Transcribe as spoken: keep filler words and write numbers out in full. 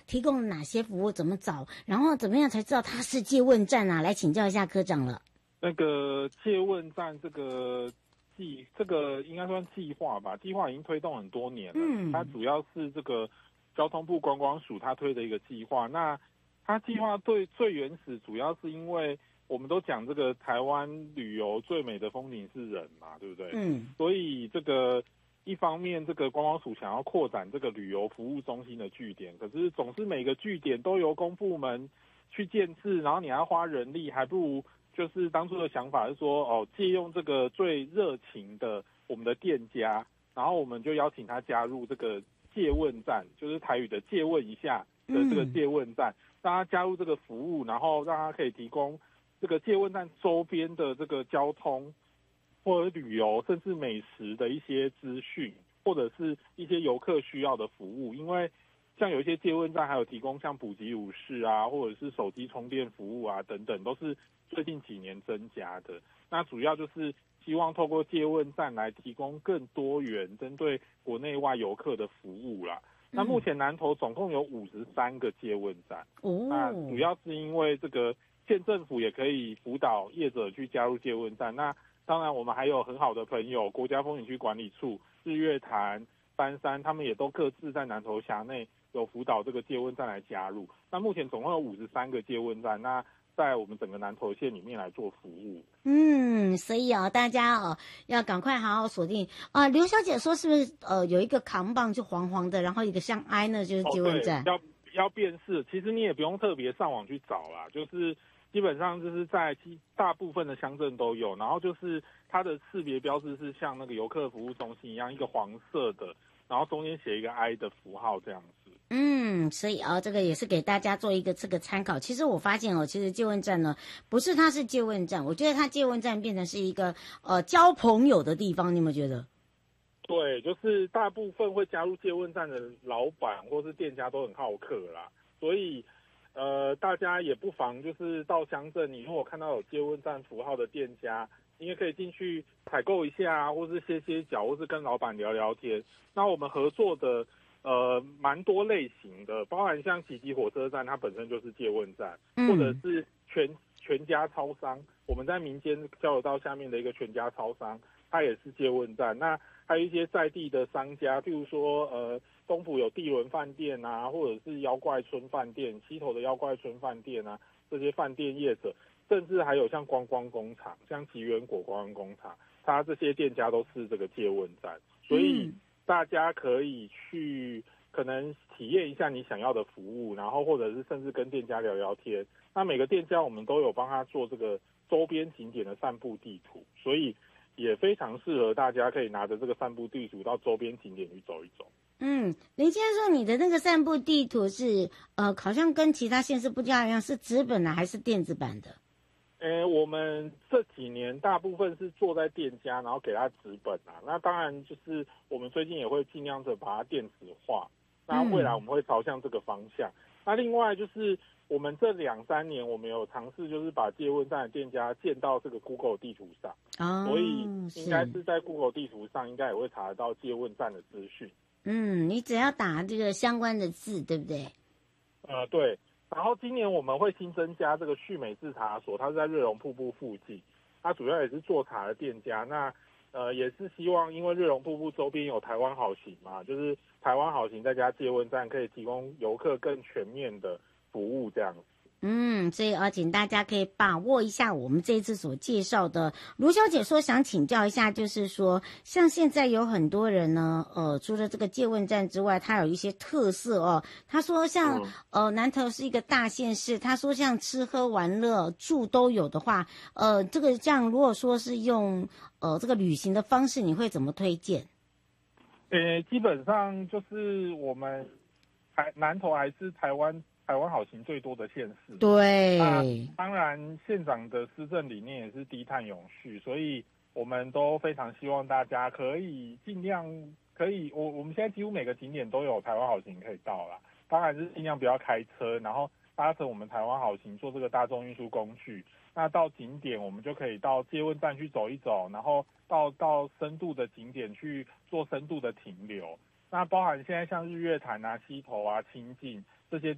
提供哪些服务，怎么找，然后怎么样才知道它是借问站啊？来请教一下科长了。 那个借问站这个计，这个应该算计划吧？计划已经推动很多年了。嗯，它主要是这个交通部观光署它推的一个计划。那它计划对最原始，主要是因为我们都讲这个台湾旅游最美的风景是人嘛，对不对？嗯，所以这个一方面，这个观光署想要扩展这个旅游服务中心的据点，可是总是每个据点都由公部门去建制，然后你还要花人力，还不如就是当初的想法是说，哦，借用这个最热情的我们的店家，然后我们就邀请他加入这个借问站，就是台语的借问一下的这个借问站，嗯，让他加入这个服务，然后让他可以提供这个借问站周边的这个交通或者旅游甚至美食的一些资讯，或者是一些游客需要的服务。因为像有一些借问站还有提供像补给午市啊，或者是手机充电服务啊等等，都是最近几年增加的。那主要就是希望透过借问站来提供更多元针对国内外游客的服务啦。那目前南投总共有五十三个借问站，哦，那主要是因为这个县政府也可以辅导业者去加入借问站。那当然我们还有很好的朋友，国家风景区管理处、日月潭、翻山，他们也都各自在南投辖内有辅导这个借问站来加入。那目前总共有五十三个借问站，那在我们整个南投县里面来做服务。 嗯，所以啊、哦，大家哦要赶快好好锁定啊、呃。刘小姐说是不是呃有一个扛棒就黄黄的，然后一个像 I 呢就是借问站？ 哦、要要辨识，其实你也不用特别上网去找啦，就是基本上就是在大部分的乡镇都有，然后就是它的识别标志是像那个游客服务中心一样，一个黄色的，然后中间写一个 I 的符号这样子。 嗯，所以啊，这个也是给大家做一个这个参考。其实我发现哦，其实借问站呢，不是它是借问站，我觉得它借问站变成是一个呃交朋友的地方，你有没有觉得？ 对，就是大部分会加入借问站的老板或是店家都很好客啦，所以呃大家也不妨就是到乡镇，你如果看到有借问站符号的店家，你也可以进去采购一下，或是歇歇脚，或是跟老板聊聊天。那我们合作的呃蛮多类型的，包含像奇迹火车站，它本身就是借问站，嗯，或者是全全家超商，我们在民间交流道下面的一个全家超商，它也是借问站。那还有一些在地的商家，譬如说呃东府有地轮饭店啊，或者是妖怪村饭店，溪头的妖怪村饭店啊，这些饭店业者，甚至还有像观光工厂，像吉源果观光工厂，它这些店家都是这个借问站，所以大家可以去可能体验一下你想要的服务，然后或者是甚至跟店家聊聊天。那每个店家我们都有帮他做这个周边景点的散步地图，所以也非常适合大家可以拿着这个散步地图到周边景点去走一走。 嗯，林先生，你的那个散步地图是呃，好像跟其他县市不太一样，是纸本的还是电子版的？ 呃，我们这几年大部分是做在店家，然后给他纸本啊。那当然就是我们最近也会尽量的把它电子化。那未来我们会朝向这个方向。嗯、那另外就是我们这两三年，我们有尝试就是把借问站的店家建到这个 Google 地图上，哦、所以应该是在 Google 地图上应该也会查得到借问站的资讯。 嗯，你只要打这个相关的字，对不对？ 呃，对。然后今年我们会新增加这个旭美制茶所，它是在热熔瀑布附近，它主要也是做茶的店家。那呃也是希望，因为热熔瀑布周边有台湾好行嘛，就是台湾好行再加借问站，可以提供游客更全面的服务这样子。 嗯，所以啊，请大家可以把握一下我们这一次所介绍的。卢小姐说想请教一下，就是说，像现在有很多人呢，呃，除了这个借问站之外，它有一些特色哦。他说像、嗯、呃南投是一个大县市，他说像吃喝玩乐住都有的话，呃，这个这样如果说是用呃这个旅行的方式，你会怎么推荐？ 呃，基本上就是我们台南投还是台湾。台湾好行最多的县市， 对， 那当然县长的施政理念也是低碳永续，所以我们都非常希望大家可以尽量可以，我我们现在几乎每个景点都有台湾好行可以到啦，当然是尽量不要开车，然后搭乘我们台湾好行做这个大众运输工具，那到景点我们就可以到借问站去走一走，然后到到深度的景点去做深度的停留，那包含现在像日月潭啊、溪头啊、清境这些